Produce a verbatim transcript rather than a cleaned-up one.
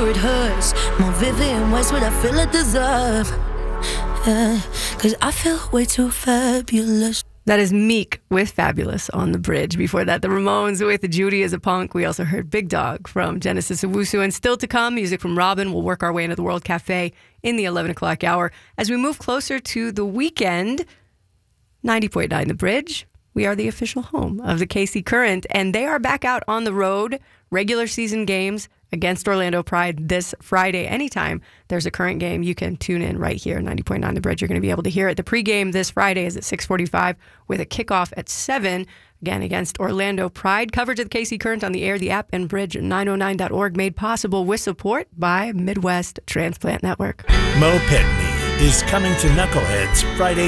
it hurts. More vivid in ways what I feel I deserve. Yeah, cause I feel way too fabulous. That is Meek with Fabulous on the bridge. Before that, the Ramones with Judy as a Punk. We also heard Big Dog from Genesis Owusu. And still to come, music from Robin. We'll work our way into the World Cafe in the eleven o'clock hour. As we move closer to the weekend, ninety point nine The Bridge. We are the official home of the K C Current, and they are back out on the road. Regular season games against Orlando Pride this Friday. Anytime there's a Current game, you can tune in right here, ninety point nine The Bridge. You're going to be able to hear it. The pregame this Friday is at six forty-five with a kickoff at seven, again against Orlando Pride. Coverage of the K C Current on the air, the app, and bridge nine oh nine dot org, made possible with support by Midwest Transplant Network. Mo Pitney is coming to Knuckleheads Friday